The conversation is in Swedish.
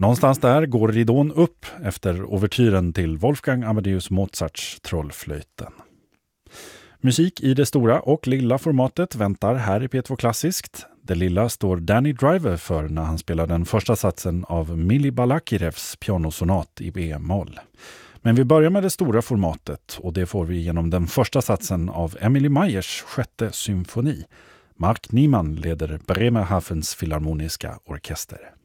Någonstans där går ridån upp efter ouvertyren till Wolfgang Amadeus Mozarts Trollflöjten. Musik i det stora och lilla formatet väntar här i P2 Klassiskt. Det lilla står Danny Driver för när han spelar den första satsen av Mili Balakirevs pianosonat i B-moll. Men vi börjar med det stora formatet och det får vi genom den första satsen av Emily Meyers sjätte symfoni. Mark Niemann leder Bremerhavens Philharmoniska orkester.